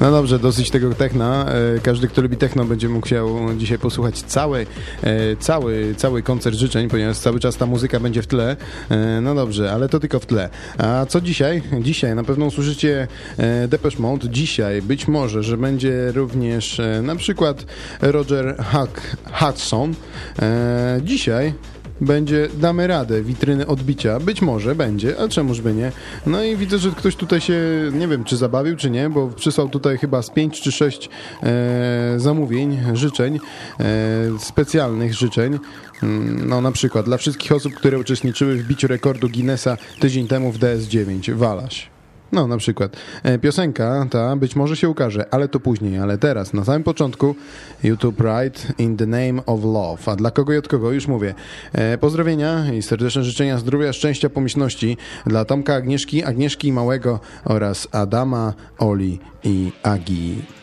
No dobrze, dosyć tego techna. Każdy, kto lubi techno, będzie mógł się dzisiaj posłuchać cały koncert życzeń, ponieważ cały czas ta muzyka będzie w tle. No dobrze, ale to tylko w tle. A co dzisiaj? Dzisiaj na pewno usłyszycie Depeche Mode. Dzisiaj być może, że będzie również na przykład Roger Hudson. Dzisiaj będzie Damy radę, witryny odbicia. Być może będzie, a czemuż by nie. No i widzę, że ktoś tutaj się, nie wiem, czy zabawił, czy nie, bo przysłał tutaj chyba z 5 czy 6 zamówień, życzeń, specjalnych życzeń. No na przykład dla wszystkich osób, które uczestniczyły w biciu rekordu Guinnessa tydzień temu w DS9. Walaś. No, na przykład. Piosenka ta być może się ukaże, ale to później, ale teraz, na samym początku YouTube Pride in the Name of Love. A dla kogo i od kogo? Już mówię. Pozdrowienia i serdeczne życzenia zdrowia, szczęścia, pomyślności dla Tomka, Agnieszki Małego oraz Adama, Oli i Agi.